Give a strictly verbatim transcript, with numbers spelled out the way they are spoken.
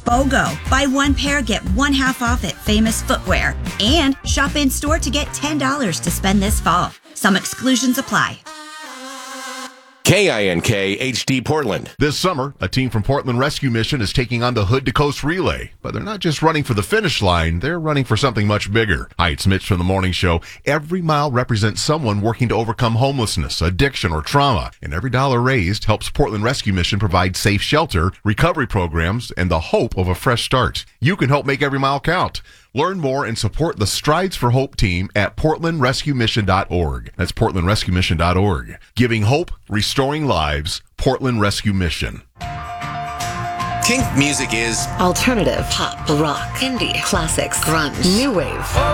BOGO. Buy one pair, get one half off at Famous Footwear. And shop in store to get ten dollars to spend this fall. Some exclusions apply. K I N K H D Portland. This summer, a team from Portland Rescue Mission is taking on the Hood to Coast Relay. But they're not just running for the finish line, they're running for something much bigger. Hi, it's Mitch from the Morning Show. Every mile represents someone working to overcome homelessness, addiction, or trauma. And every dollar raised helps Portland Rescue Mission provide safe shelter, recovery programs, and the hope of a fresh start. You can help make every mile count. Learn more and support the Strides for Hope team at portland rescue mission dot org. That's portland rescue mission dot org. Giving hope, restoring lives, Portland Rescue Mission. Kink music is alternative, pop, rock, indie, classics, grunge, new wave.